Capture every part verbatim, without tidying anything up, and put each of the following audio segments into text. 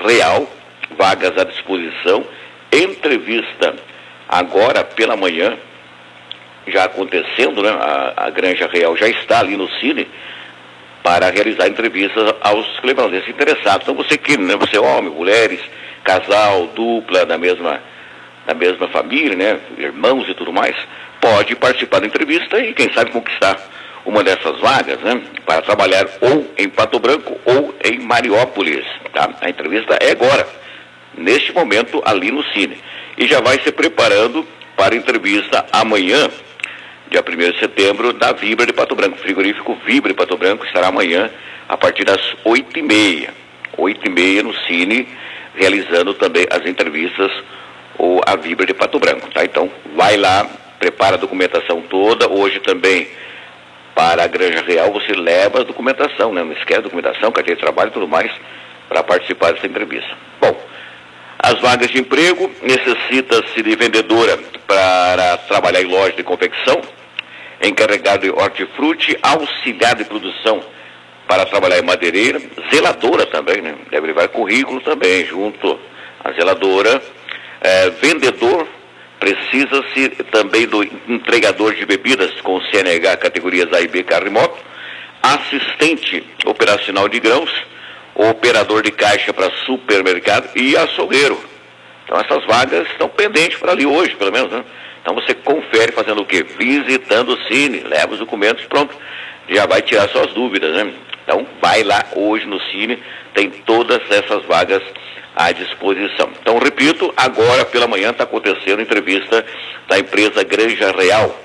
Real, vagas à disposição, entrevista agora pela manhã, já acontecendo, né? A, a Granja Real já está ali no Cine para realizar entrevistas aos clevelandenses interessados. Então você que, né, você homem, mulheres, casal, dupla da mesma, da mesma família, né, irmãos e tudo mais, pode participar da entrevista e quem sabe conquistar uma dessas vagas, né, para trabalhar ou em Pato Branco ou em Mariópolis, tá? A entrevista é agora, neste momento ali no Cine, e já vai se preparando para a entrevista amanhã, dia primeiro de setembro, da Vibra de Pato Branco. Frigorífico Vibra de Pato Branco estará amanhã a partir das oito e meia. oito e meia no Cine, realizando também as entrevistas ou a Vibra de Pato Branco, tá? Então, vai lá, prepara a documentação toda. Hoje também, para a Granja Real, você leva a documentação, né? Não esquece a documentação, carteira de trabalho e tudo mais, para participar dessa entrevista. Bom, as vagas de emprego, necessita-se de vendedora para trabalhar em loja de confecção, encarregado de hortifruti, auxiliar de produção para trabalhar em madeireira, zeladora também, né? Deve levar currículo também, junto à zeladora, é, vendedor, precisa-se também do entregador de bebidas com C N H categorias A e B, carro e moto, assistente operacional de grãos, operador de caixa para supermercado e açougueiro. Então essas vagas estão pendentes para ali hoje, pelo menos, né? Então você confere fazendo o quê? Visitando o Cine, leva os documentos, pronto, já vai tirar suas dúvidas, né? Então vai lá hoje no Cine, tem todas essas vagas à disposição. Então, repito, agora pela manhã está acontecendo a entrevista da empresa Granja Real,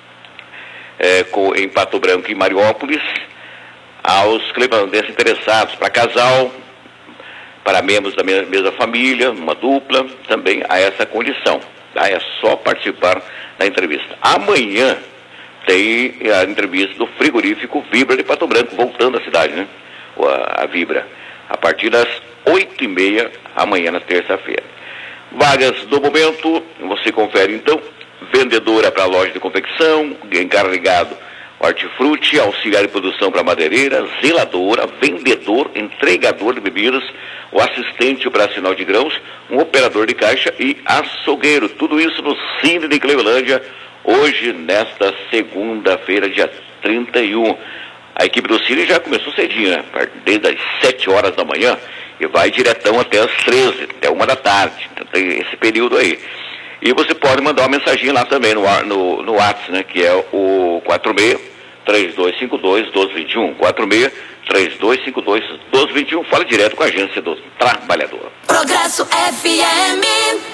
é, com, em Pato Branco e Mariópolis, aos clevelandenses interessados, para casal, para membros da mesma, mesma família, uma dupla, também há essa condição, tá? É só participar da entrevista. Amanhã tem a entrevista do frigorífico Vibra de Pato Branco, voltando à cidade, né? A, a Vibra, a partir das oito e meia, amanhã na terça-feira. Vagas do momento, você confere então, vendedora para loja de confecção, encarregado hortifruti, auxiliar de produção para madeireira, zeladora, vendedor, entregador de bebidas, o assistente operacional de grãos, um operador de caixa e açougueiro. Tudo isso no Cine de Clevelândia, hoje, nesta segunda-feira, dia trinta e um. A equipe do Cine já começou cedinho, né? Desde as sete horas da manhã e vai diretão até as treze, até uma da tarde. Então tem esse período aí. E você pode mandar uma mensagem lá também no, no, no WhatsApp, né? Que é o quatro seis, três dois cinco dois, um dois dois um. quatro seis, três dois cinco dois, um dois dois um. Fala direto com a Agência do Trabalhador. Progresso F M.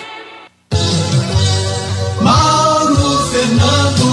Mauro Fernando.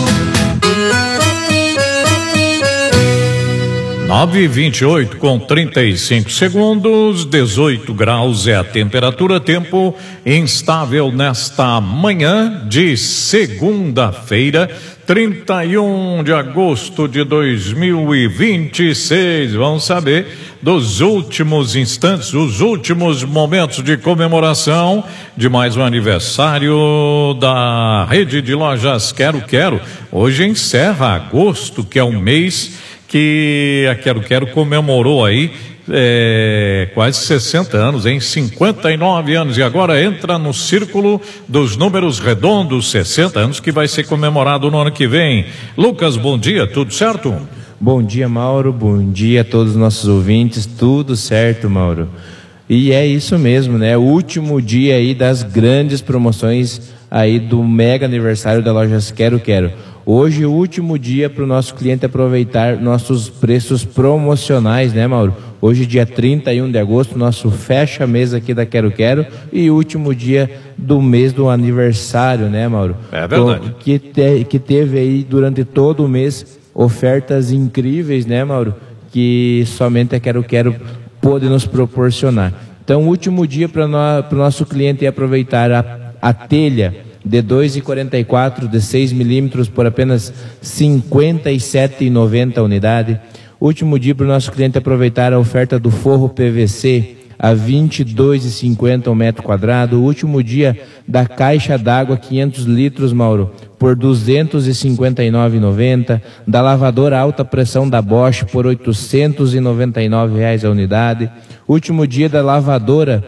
nove e vinte e oito com trinta e cinco segundos, dezoito graus é a temperatura, tempo instável nesta manhã de segunda-feira, trinta e um de agosto de dois mil e vinte e seis. Vamos saber dos últimos instantes, os últimos momentos de comemoração de mais um aniversário da rede de lojas Quero Quero. Hoje encerra agosto, que é um mês que a Quero Quero comemorou aí é, quase sessenta anos, em cinquenta e nove anos, e agora entra no círculo dos números redondos, sessenta anos, que vai ser comemorado no ano que vem. Lucas, bom dia, tudo certo? Bom dia, Mauro, bom dia a todos os nossos ouvintes, tudo certo, Mauro. E é isso mesmo, né? O último dia aí das grandes promoções aí do mega aniversário da Lojas Quero Quero. Hoje, o último dia para o nosso cliente aproveitar nossos preços promocionais, né, Mauro? Hoje, dia trinta e um de agosto, nosso fecha-mês aqui da Quero Quero e último dia do mês do aniversário, né, Mauro? É verdade. Que, te, que teve aí durante todo o mês ofertas incríveis, né, Mauro? Que somente a Quero Quero pôde nos proporcionar. Então, o último dia para o nosso cliente aproveitar a, a telha de dois e quarenta e quatro de seis milímetros por apenas cinquenta e sete reais e noventa centavos a unidade. Último dia para o nosso cliente aproveitar a oferta do forro P V C a vinte e dois reais e cinquenta centavos o metro quadrado. Último dia da caixa d'água quinhentos litros, Mauro, por duzentos e cinquenta e nove reais e noventa centavos. Da lavadora alta pressão da Bosch por oitocentos e noventa e nove reais a unidade. Último dia da lavadora